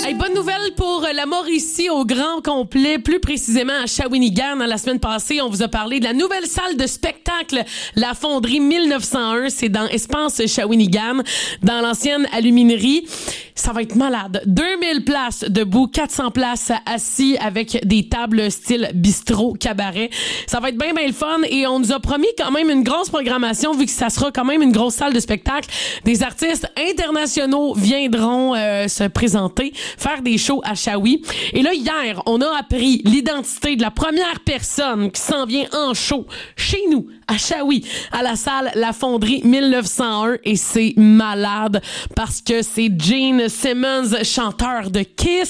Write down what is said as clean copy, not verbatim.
Hey, bonne nouvelle pour la Mauricie au grand complet, plus précisément à Shawinigan. La semaine passée, on vous a parlé de la nouvelle salle de spectacle, la Fonderie 1901. C'est dans Espace Shawinigan, dans l'ancienne aluminerie. Ça va être malade. 2000 places debout, 400 places assis avec des tables style bistrot, cabaret. Ça va être bien le fun et on nous a promis quand même une grosse programmation vu que ça sera quand même une grosse salle de spectacle. Des artistes internationaux viendront se présenter, faire des shows à Shawi. Et là, hier, on a appris l'identité de la première personne qui s'en vient en show chez nous, à Shawi, à la salle La Fonderie 1901. Et c'est malade parce que c'est Gene Simmons, chanteur de Kiss.